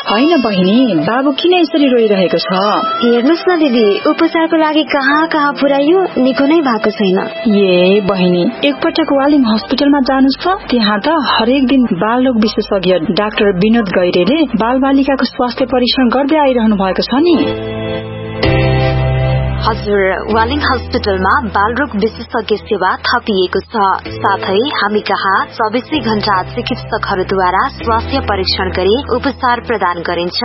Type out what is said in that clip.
होइन बहिनी, बाबु किन यसरी रोइरहेको छ? हेर्नुस् न दिदी, उपचारको लागि कहाँ पुर्याइयो, निको नै भएको छैन। ए बहिनी, एकपटक वालिङ हस्पिटलमा जानुस् त। त्यहाँ त हरेक दिन बाल रोग विशेषज्ञ डाक्टर विनोद गैरेले बाल बालिकाको स्वास्थ्य परीक्षण गर्दै आइरहनु भएको छ नि। हजुर, वालिङ हस्पिटलमा बालरोग विशेषज्ञ सेवा थपिएको छ। साथै हामी कहाँ 24 घण्टा चिकित्सकहरूद्वारा स्वास्थ्य परीक्षण गरी उपचार प्रदान गरिन्छ।